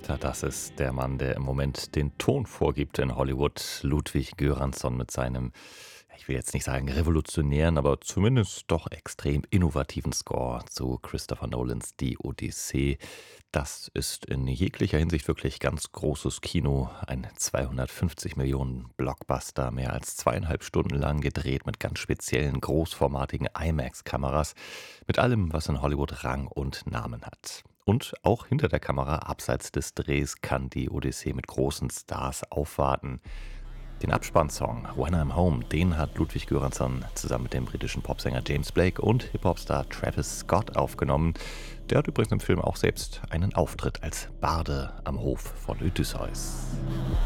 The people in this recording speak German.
Ja, das ist der Mann, der im Moment den Ton vorgibt in Hollywood. Ludwig Göransson mit seinem, ich will jetzt nicht sagen revolutionären, aber zumindest doch extrem innovativen Score zu Christopher Nolans Die Odyssee. Das ist in jeglicher Hinsicht wirklich ganz großes Kino. Ein 250 Millionen Blockbuster, mehr als 2,5 Stunden lang gedreht mit ganz speziellen, großformatigen IMAX-Kameras. Mit allem, was in Hollywood Rang und Namen hat. Und auch hinter der Kamera, abseits des Drehs, kann die Odyssee mit großen Stars aufwarten. Den Abspannsong When I'm Home, den hat Ludwig Göransson zusammen mit dem britischen Popsänger James Blake und Hip-Hop-Star Travis Scott aufgenommen. Der hat übrigens im Film auch selbst einen Auftritt als Barde am Hof von Odysseus.